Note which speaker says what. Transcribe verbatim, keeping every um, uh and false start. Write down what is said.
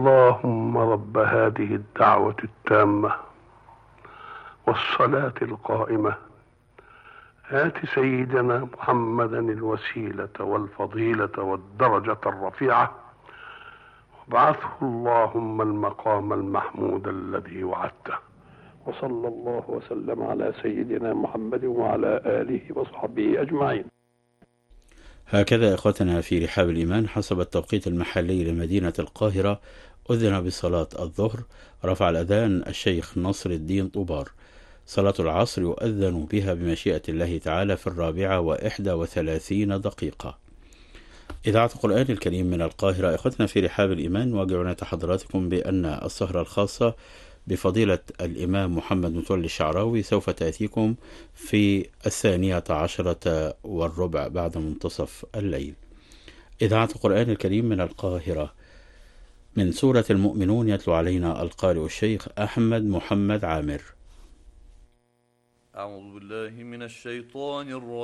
Speaker 1: اللهم رب هذه الدعوة التامة والصلاة القائمة آت سيدنا محمدا الوسيلة والفضيلة والدرجة الرفيعة وابعثه اللهم المقام المحمود الذي وعدته. وصلى الله وسلم على سيدنا محمد وعلى آله وصحبه أجمعين.
Speaker 2: هكذا إخوتنا في رحاب الإيمان حسب التوقيت المحلي لمدينة القاهرة أذن بصلاة الظهر، رفع الأذان الشيخ نصر الدين طوبار. صلاة العصر يؤذن بها بمشيئة الله تعالى في الرابعة وإحدى وثلاثين دقيقة. إذاعة القرآن الكريم من القاهرة. إخوتنا في رحاب الإيمان واجعنا حضراتكم بأن السهرة الخاصة بفضيلة الإمام محمد متولي الشعراوي سوف تأتيكم في الثانية عشرة والربع بعد منتصف الليل. إذاعة القرآن الكريم من القاهرة. من سورة المؤمنون يتلو علينا القارئ الشيخ أحمد محمد عامر.
Speaker 3: أعوذ بالله من الشيطان الرجيم.